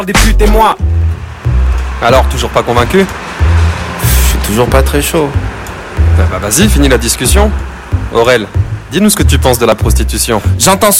des putes et moi. Alors, toujours pas convaincu? Je suis toujours pas très chaud. Bah vas-y, finis la discussion. Aurel, dis-nous ce que tu penses de la prostitution. J'entends